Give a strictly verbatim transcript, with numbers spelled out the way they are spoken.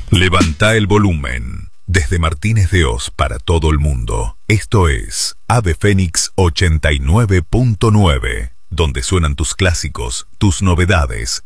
Levanta el volumen. Desde Martínez de Oz para todo el mundo. Esto es Ave Fénix ochenta y nueve punto nueve, donde suenan tus clásicos, tus novedades